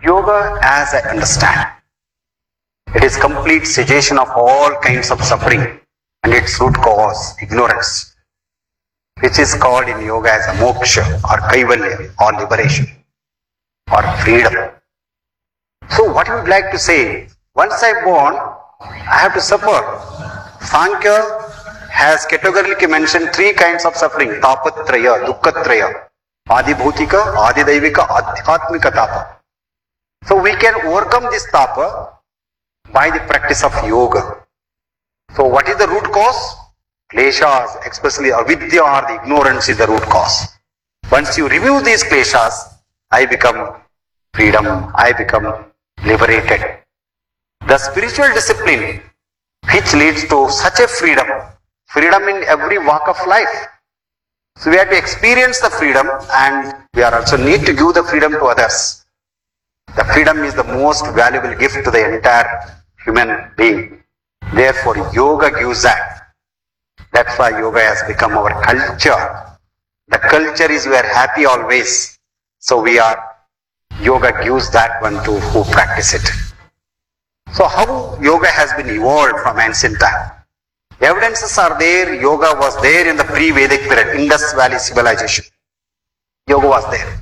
Yoga, as I understand, it is complete cessation of all kinds of suffering and its root cause, ignorance, which is called in yoga as a moksha or kaivalya or liberation or freedom. So what you would like to say, once I born, I have to suffer. Sankhya has categorically mentioned three kinds of suffering, tapatraya, dukkhatraya, adibhutika, adidaivika, adhyatmika tapa. So we can overcome this tapa by the practice of yoga. So what is the root cause? Kleshas, especially avidya or the ignorance is the root cause. Once you remove these kleshas, I become freedom, I become liberated. The spiritual discipline which leads to such a freedom in every walk of life. So we have to experience the freedom and we are also need to give the freedom to others. The freedom is the most valuable gift to the entire human being. Therefore, yoga gives that. That's why yoga has become our culture. The culture is we are happy always. So yoga gives that one to who practice it. So how yoga has been evolved from ancient time? Evidences are there. Yoga was there in the pre-Vedic period, Indus Valley civilization. Yoga was there.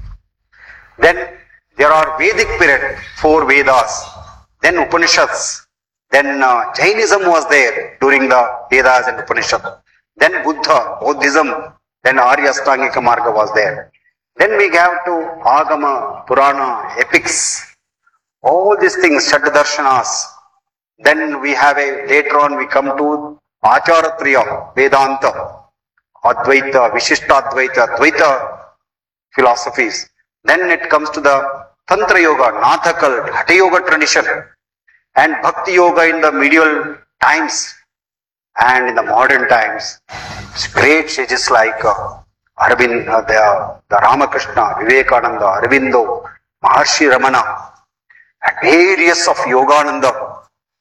Then there are Vedic period, 4 Vedas, then Upanishads, then Jainism was there during the Vedas and Upanishads, then Buddhism, then Arya Ashtangika Marga was there. Then we have to Agama, Purana, epics, all these things, Shaddarshanas. Then we have later on we come to Acharatriya, Vedanta, Advaita, Vishishtadvaita, Advaita philosophies. Then it comes to the Tantra Yoga, Natha cult, Hatha Yoga tradition, and Bhakti Yoga in the medieval times and in the modern times. Great sages like Arvind, the Ramakrishna, Vivekananda, Aurobindo, Maharshi Ramana, and various of Yogananda.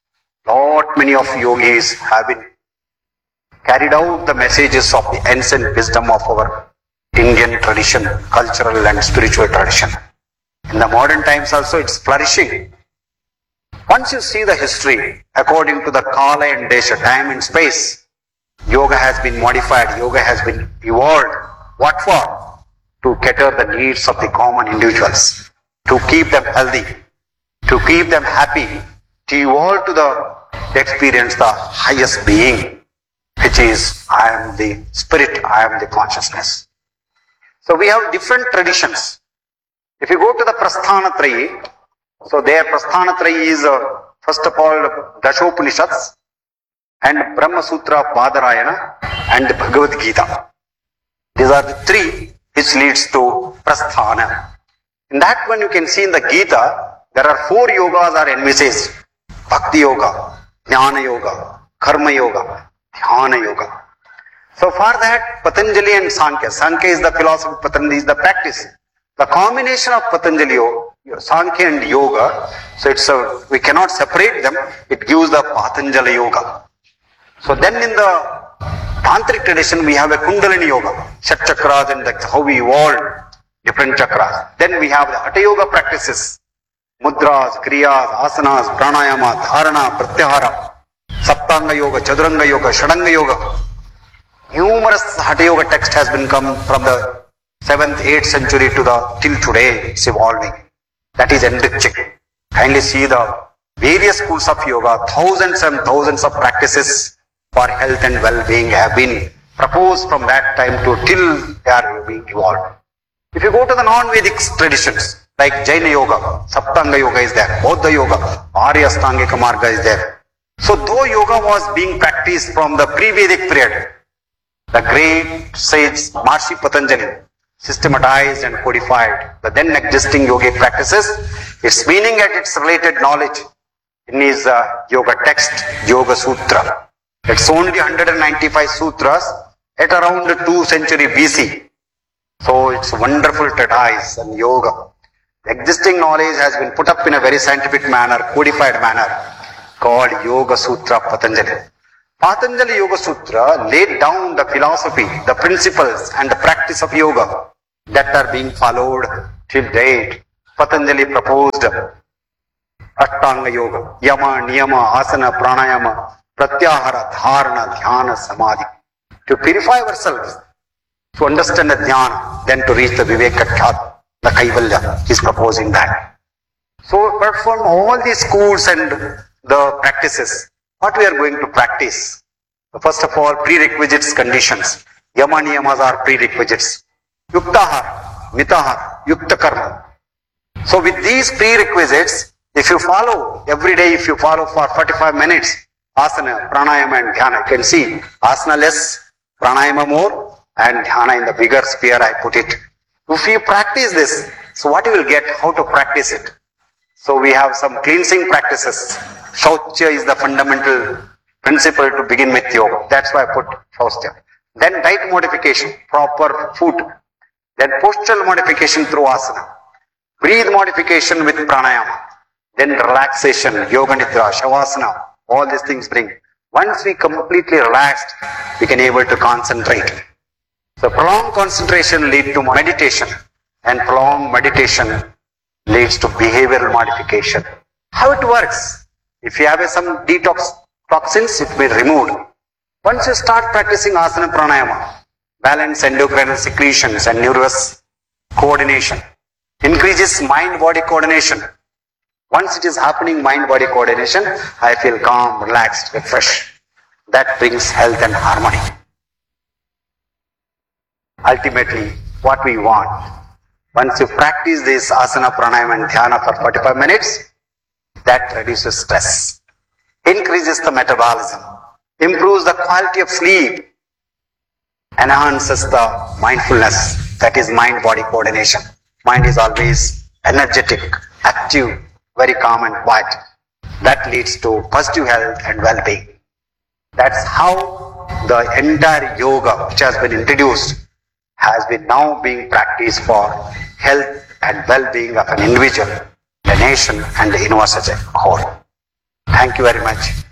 Lot many of yogis have been carried out the messages of the ancient wisdom of our Indian tradition, cultural and spiritual tradition. In the modern times also it's flourishing. Once you see the history, according to the Kala and Desha, time and space, yoga has been modified, yoga has been evolved. What for? To cater the needs of the common individuals, to keep them healthy, to keep them happy, to evolve to the experience the highest being, which is I am the spirit, I am the consciousness. So we have different traditions. If you go to the Prasthanatrayi, so there Prasthanatrayi is first of all Dashopanishads and Brahma Sutra of Badarayana and Bhagavad Gita. These are the three which leads to Prasthana. In that one you can see in the Gita, there are 4 yogas are envisaged. Bhakti Yoga, Jnana Yoga, Karma Yoga, Dhyana Yoga. So for that, Patanjali and Sankhya. Sankhya is the philosophy, Patanjali is the practice. The combination of Patanjali, Sankhya and Yoga, so we cannot separate them, it gives the Patanjali Yoga. So then in the Tantric tradition, we have a Kundalini Yoga, Shat Chakras and how we evolved different chakras. Then we have the Hatha Yoga practices, Mudras, Kriyas, Asanas, Pranayama, Dharana, Pratyahara, Saptanga Yoga, Chaturanga Yoga, Shadanga Yoga. Numerous Hatha Yoga text has been come from the 7th, 8th century to till today, it's evolving. That is enriching. Kindly see the various schools of yoga, thousands and thousands of practices for health and well-being have been proposed from that time to till they are being evolved. If you go to the non-Vedic traditions, like Jaina Yoga, Saptanga Yoga is there, Bauddha Yoga, Arya Ashtangika Marga is there. So though yoga was being practiced from the pre-Vedic period, the great sage Maharishi Patanjali systematized and codified the then existing yogic practices, its meaning and its related knowledge in his yoga text, Yoga Sutra. It's only 195 sutras at around 2nd century BC. So it's wonderful treatise on yoga. The existing knowledge has been put up in a very scientific manner, codified manner, called Yoga Sutra Patanjali. Patanjali Yoga Sutra laid down the philosophy, the principles and the practice of yoga that are being followed till date Patanjali proposed Ashtanga Yoga, Yama, Niyama, Asana, Pranayama, Pratyahara, Dharana, Dhyana, Samadhi. To purify ourselves, to understand the Dhyana, then to reach the Viveka Khyat, the Kaivalya, he is proposing that. So perform all these schools and the practices. What we are going to practice? First of all, prerequisites, conditions. Yama, Niyamas are prerequisites. Yuktahar, Mitahar, Yukta Karma. So with these prerequisites, if you follow every day, if you follow for 45 minutes, asana, pranayama and dhyana, you can see asana less, pranayama more, and dhyana in the bigger sphere I put it. If you practice this, so what you will get, how to practice it? So we have some cleansing practices. Shaucha is the fundamental principle to begin with yoga. That's why I put Shaucha. Then diet modification, proper food. Then postural modification through asana. Breathe modification with pranayama. Then relaxation, yoga nidra, shavasana, all these things bring. Once we completely relaxed, we can able to concentrate. So prolonged concentration leads to meditation, and prolonged meditation leads to behavioral modification. How it works? If you have some detox toxins, it will be removed. Once you start practicing asana pranayama, balance endocrine secretions and nervous coordination, increases mind-body coordination. Once it is happening, mind-body coordination, I feel calm, relaxed, refreshed. That brings health and harmony. Ultimately, what we want, once you practice this asana, pranayama and dhyana for 45 minutes, that reduces stress, increases the metabolism, improves the quality of sleep, enhances the mindfulness, that is mind-body coordination. Mind is always energetic, active, very calm and quiet. That leads to positive health and well-being. That's how the entire yoga which has been introduced has been now being practiced for health and well-being of an individual, the nation and the universe as a whole. Thank you very much.